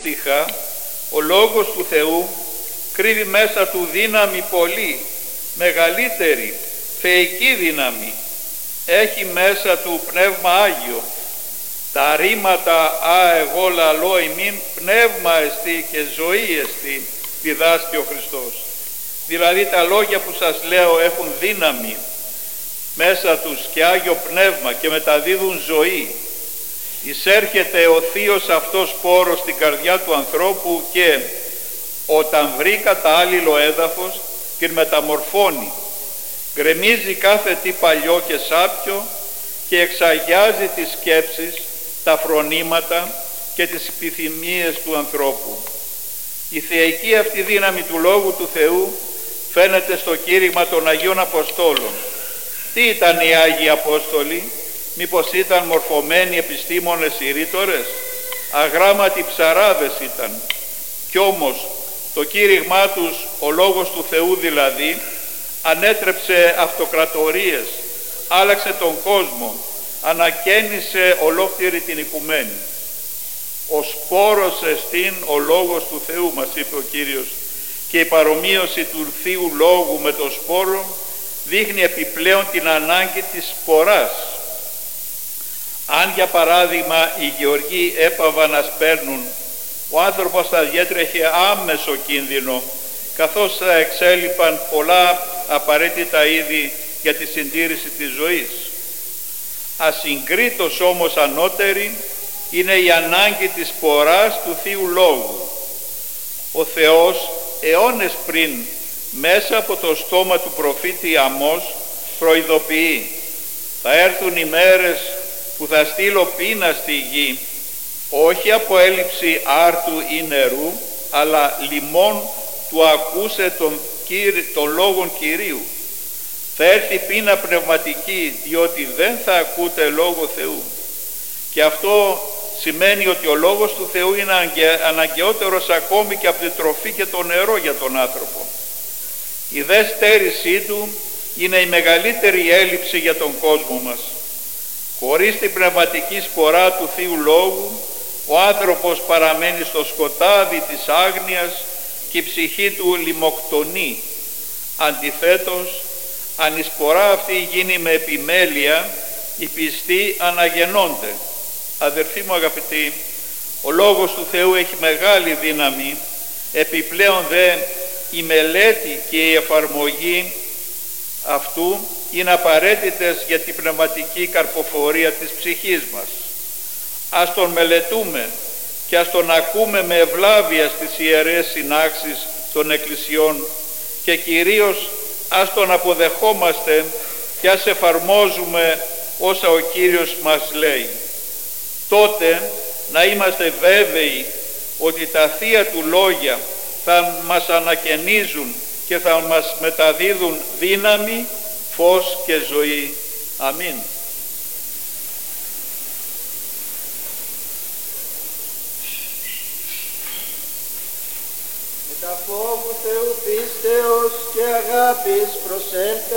αντίστοιχα, ο Λόγος του Θεού κρύβει μέσα του δύναμη πολύ, μεγαλύτερη, θεϊκή δύναμη. Έχει μέσα του Πνεύμα Άγιο. Τα ρήματα «Α εγώ λαλώ ημίν» πνεύμα εστί και ζωή εστί, διδάσκει ο Χριστός. Δηλαδή τα λόγια που σας λέω έχουν δύναμη μέσα τους και Άγιο Πνεύμα και μεταδίδουν ζωή. Εισέρχεται ο θείος αυτός σπόρος στην καρδιά του ανθρώπου και όταν βρει κατάλληλο έδαφος την μεταμορφώνει. Γκρεμίζει κάθε τι παλιό και σάπιο και εξαγιάζει τις σκέψεις, τα φρονήματα και τις επιθυμίες του ανθρώπου. Η θεϊκή αυτή δύναμη του Λόγου του Θεού φαίνεται στο κήρυγμα των Αγίων Αποστόλων. Τι ήταν οι Άγιοι Απόστολοι? Μήπως ήταν μορφωμένοι επιστήμονες ή ρήτορες? Αγράμματοι ψαράδες ήταν. Κι όμως το κήρυγμά τους, ο Λόγος του Θεού δηλαδή, ανέτρεψε αυτοκρατορίες, άλλαξε τον κόσμο, ανακαίνισε ολόκληρη την οικουμένη. Ο σπόρος εστίν ο Λόγος του Θεού, μας είπε ο Κύριος, και η παρομοίωση του Θείου Λόγου με το σπόρο δείχνει επιπλέον την ανάγκη της σποράς. Αν για παράδειγμα οι γεωργοί έπαβαν να σπέρνουν, ο άνθρωπος θα διέτρεχε άμεσο κίνδυνο, καθώς θα εξέλιπαν πολλά απαραίτητα είδη για τη συντήρηση της ζωής. Ασυγκρίτως όμως ανώτερη είναι η ανάγκη της σποράς του Θείου Λόγου. Ο Θεός αιώνες πριν μέσα από το στόμα του προφήτη Αμώς προειδοποιεί: θα έρθουν οι μέρες που θα στείλω πείνα στη γη, όχι από έλλειψη άρτου ή νερού, αλλά λιμών του ακούσε των λόγων Κυρίου. Θα έρθει πείνα πνευματική, διότι δεν θα ακούτε Λόγο Θεού. Και αυτό σημαίνει ότι ο Λόγος του Θεού είναι αναγκαιότερος ακόμη και από τη τροφή και το νερό για τον άνθρωπο. Η δε στέρησή του είναι η μεγαλύτερη έλλειψη για τον κόσμο μας. Χωρίς την πνευματική σπορά του Θείου Λόγου, ο άνθρωπος παραμένει στο σκοτάδι της άγνοιας και η ψυχή του λιμοκτονεί. Αντιθέτως, αν η σπορά αυτή γίνει με επιμέλεια, οι πιστοί αναγεννώνται. Αδερφοί μου αγαπητοί, ο Λόγος του Θεού έχει μεγάλη δύναμη, επιπλέον δε η μελέτη και η εφαρμογή αυτού είναι απαραίτητες για την πνευματική καρποφορία της ψυχής μας. Ας τον μελετούμε και ας τον ακούμε με ευλάβεια στις ιερές συνάξεις των εκκλησιών και κυρίως ας τον αποδεχόμαστε και ας εφαρμόζουμε όσα ο Κύριος μας λέει. Τότε να είμαστε βέβαιοι ότι τα θεία του λόγια θα μας ανακαινίζουν και θα μας μεταδίδουν δύναμη, φως και ζωή. Αμήν. Με τα φόβου Θεού πίστεως και αγάπης προσέλθετε